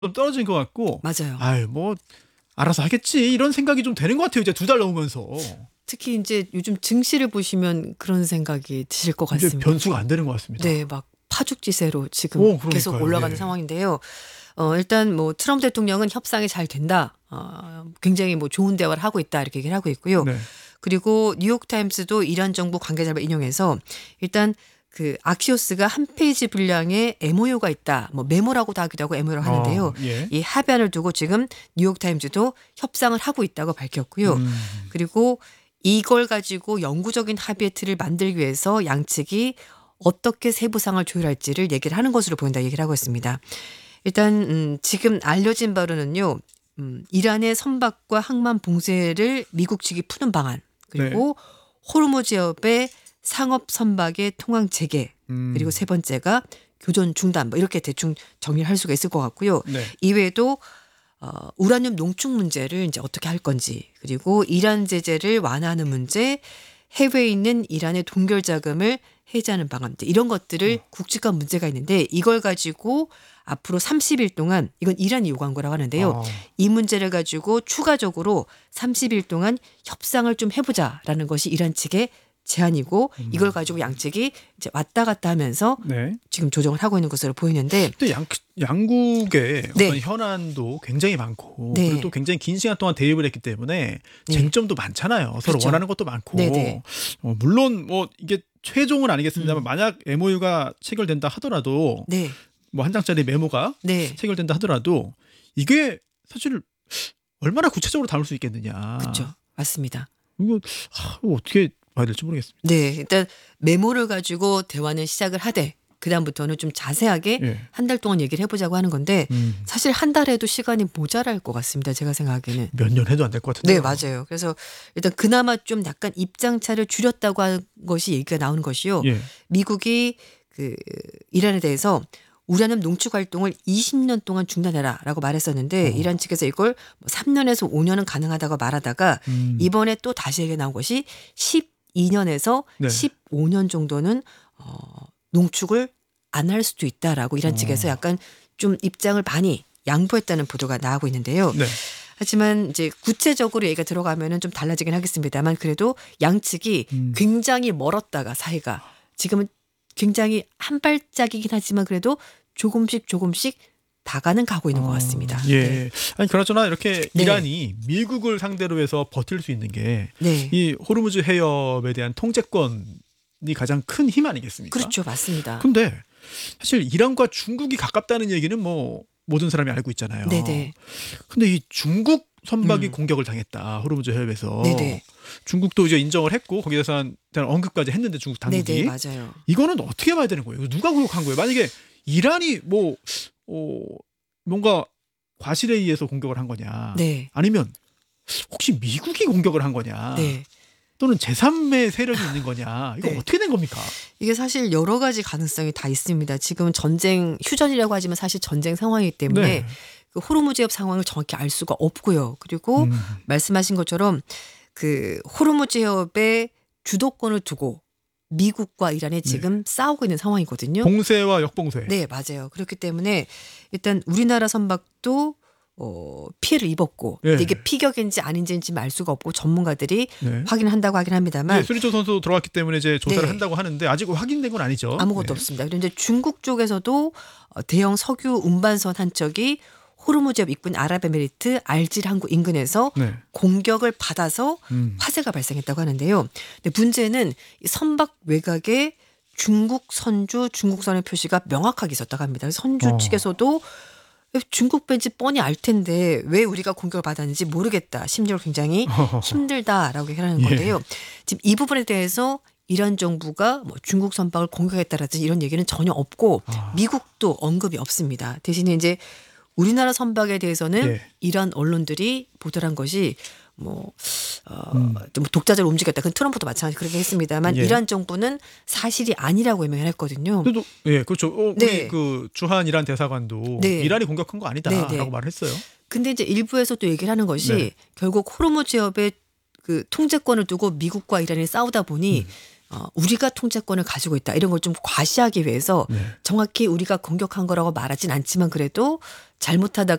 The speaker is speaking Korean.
좀 떨어진 것 같고, 맞아요. 아유 뭐 알아서 하겠지 이런 생각이 좀 되는 것 같아요. 이제 2달 넘으면서 특히 이제 요즘 증시를 보시면 그런 생각이 드실 것 이제 같습니다. 변수가 안 되는 것 같습니다. 네, 막 파죽지세로 지금 오, 계속 그러니까요. 올라가는 예. 상황인데요. 일단 뭐 트럼프 대통령은 협상이 잘 된다. 굉장히 뭐 좋은 대화를 하고 있다 이렇게 얘기를 하고 있고요. 네. 그리고 뉴욕타임스도 이란 정부 관계자를 인용해서 일단 그 악시오스가 한 페이지 분량의 MOU가 있다. 뭐 메모라고도 하기도 하고 MOU라고 하는데요. 예. 이 합의안을 두고 지금 뉴욕타임즈도 협상을 하고 있다고 밝혔고요. 그리고 이걸 가지고 영구적인 합의의 틀을 만들기 위해서 양측이 어떻게 세부상을 조율할지를 얘기를 하는 것으로 보인다 얘기를 하고 있습니다. 일단 지금 알려진 바로는요. 이란의 선박과 항만 봉쇄를 미국 측이 푸는 방안 그리고 호르무즈 해협의 상업 선박의 통항 재개 그리고 세 번째가 교전 중단 뭐 이렇게 대충 정리를 할 수가 있을 것 같고요. 네. 이외에도 우라늄 농축 문제를 이제 어떻게 할 건지 그리고 이란 제재를 완화하는 문제 해외에 있는 이란의 동결 자금을 해제하는 방안 이런 것들을 굵직한 문제가 있는데 이걸 가지고 앞으로 30일 동안 이건 이란이 요구한 거라고 하는데요. 이 문제를 가지고 추가적으로 30일 동안 협상을 좀 해보자라는 것이 이란 측의 제안이고 이걸 가지고 양측이 이제 왔다 갔다 하면서 네. 지금 조정을 하고 있는 것으로 보이는데 또 양국의 네. 어떤 현안도 굉장히 많고 네. 그리고 또 굉장히 긴 시간 동안 대립을 했기 때문에 네. 쟁점도 많잖아요. 서로 그렇죠. 원하는 것도 많고 네네. 물론 뭐 이게 최종은 아니겠습니다만 만약 MOU가 체결된다 하더라도 네. 뭐 한 장짜리 메모가 네. 체결된다 하더라도 이게 사실 얼마나 구체적으로 다룰 수 있겠느냐. 그렇죠. 맞습니다. 이거 어떻게 봐야 될지 모르겠습니다. 네. 일단 메모를 가지고 대화는 시작을 하되 그다음부터는 좀 자세하게 예. 한 달 동안 얘기를 해보자고 하는 건데 사실 한 달에도 시간이 모자랄 것 같습니다. 제가 생각하기에는. 몇 년 해도 안 될 것 같은데. 네, 맞아요. 그래서 일단 그나마 좀 약간 입장차를 줄였다고 한 것이 얘기가 나오는 것이요. 예. 미국이 그 이란에 대해서 우라늄 농축 활동을 20년 동안 중단해라라고 말했었는데 이란 측에서 이걸 3년에서 5년은 가능하다고 말하다가 이번에 또 다시 얘기가 나온 것이 12년에서 네. 15년 정도는 농축을 안 할 수도 있다라고 이란 측에서 약간 좀 입장을 많이 양보했다는 보도가 나오고 있는데요. 네. 하지만 이제 구체적으로 얘기가 들어가면은 좀 달라지긴 하겠습니다만 그래도 양측이 굉장히 멀었다가 사이가 지금은 굉장히 한 발짝이긴 하지만 그래도 조금씩 다가는 가고 있는 것 같습니다. 예. 네. 아니 그나저나 이렇게 네. 이란이 미국을 상대로 해서 버틸 수 있는 게 네. 이 호르무즈 해협에 대한 통제권이 가장 큰 힘 아니겠습니까? 그렇죠. 맞습니다. 근데 사실 이란과 중국이 가깝다는 얘기는 뭐 모든 사람이 알고 있잖아요. 네네. 근데 이 중국 선박이 공격을 당했다. 호르무즈 해협에서. 네네. 중국도 이제 인정을 했고 거기에 대한 언급까지 했는데 중국 당국이. 네네. 맞아요. 이거는 어떻게 봐야 되는 거예요? 누가 공격한 거예요? 만약에 이란이 뭔가 과실에 의해서 공격을 한 거냐? 네. 아니면 혹시 미국이 공격을 한 거냐? 네. 또는 제3의 세력이 있는 거냐? 이거 네. 어떻게 된 겁니까? 이게 사실 여러 가지 가능성이 다 있습니다. 지금은 전쟁 휴전이라고 하지만 사실 전쟁 상황이기 때문에 네. 그 호르무즈 해협 상황을 정확히 알 수가 없고요. 그리고 말씀하신 것처럼 그 호르무즈 해협의 주도권을 두고 미국과 이란이 지금 싸우고 있는 상황이거든요. 봉쇄와 역봉쇄. 네, 맞아요. 그렇기 때문에 일단 우리나라 선박도 피해를 입었고 네. 이게 피격인지 아닌지는 지금 알 수가 없고 전문가들이 네. 확인을 한다고 하긴 합니다만 네, 수리조 선수 들어갔기 때문에 이제 조사를 네. 한다고 하는데 아직 확인된 건 아니죠. 아무것도 네. 없습니다. 그런데 중국 쪽에서도 대형 석유 운반선 한 척이 호르무즈 해협 입구인 아랍에미리트 알질 항구 인근에서 네. 공격을 받아서 화재가 발생했다고 하는데요. 근데 문제는 이 선박 외곽에 중국 선주, 중국선의 표시가 명확하게 있었다고 합니다. 그래서 선주 측에서도 중국 벤지 뻔히 알 텐데 왜 우리가 공격을 받았는지 모르겠다. 심리적으로 굉장히 힘들다라고 얘기하는 건데요. 지금 이 부분에 대해서 이란 정부가 뭐 중국 선박을 공격했다라든지 이런 얘기는 전혀 없고 미국도 언급이 없습니다. 대신에 이제 우리나라 선박에 대해서는 네. 이란 언론들이 보도를 한 것이 좀 독자적으로 움직였다. 그건 트럼프도 마찬가지 그렇게 했습니다만 예. 이란 정부는 사실이 아니라고 해명을 했거든요. 그래도 예, 그렇죠. 우리 네. 그 주한 이란 대사관도 네. 이란이 공격한 거 아니다라고 네, 네. 말했어요. 근데 이제 일부에서 또 얘기를 하는 것이 네. 결국 호르무즈 해협의 그 통제권을 두고 미국과 이란이 싸우다 보니 우리가 통제권을 가지고 있다 이런 걸 좀 과시하기 위해서 네. 정확히 우리가 공격한 거라고 말하진 않지만 그래도 잘못하다가